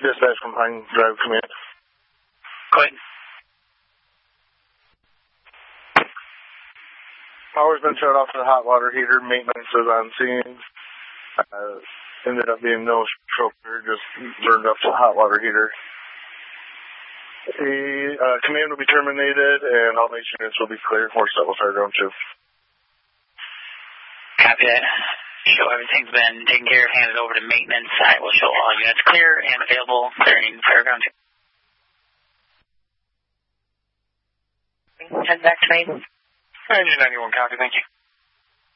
Dispatch from Pine Drive Command. Go ahead. Power's been shut off to the hot water heater. Maintenance is on scene. Ended up being no choker, just burned up the hot water heater. The command will be terminated, and all base units will be clear. Horse that will start ground 2. Copy that. Show everything's been taken care of, handed over to maintenance. I will show all units clear and available, clearing Fairground 2. Head back to maintenance. Engine 91, copy, thank you.